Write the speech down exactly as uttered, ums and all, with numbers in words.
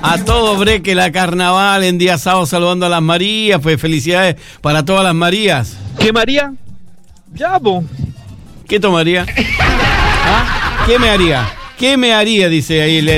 A todo breque la carnaval en día sábado saludando a las Marías, pues felicidades para todas las Marías. ¿Qué María? Ya, po. ¿Qué tomaría? ¿Ah? ¿Qué me haría? ¿Qué me haría? Dice ahí.